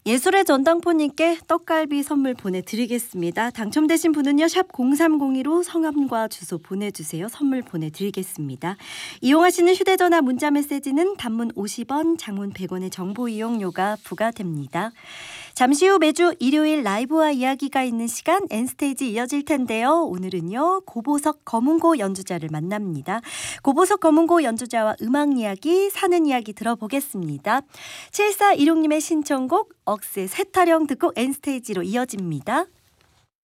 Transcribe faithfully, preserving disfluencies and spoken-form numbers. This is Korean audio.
예술의 전당포님께 떡갈비 선물 보내드리겠습니다. 당첨되신 분은요 샵 공삼공이로 성함과 주소 보내주세요. 선물 보내드리겠습니다. 이용하시는 휴대전화 문자메시지는 단문 오십 원, 장문 백 원의 정보 이용료가 부과됩니다. 잠시 후 매주 일요일 라이브와 이야기가 있는 시간 N스테이지 이어질 텐데요. 오늘은요 고보석 검은고 연주자를 만납니다. 고보석 검은고 연주자와 음악 이야기, 사는 이야기 들어보겠습니다. 칠사일육님의 신청곡 억새 새타령 듣고 N스테이지로 이어집니다.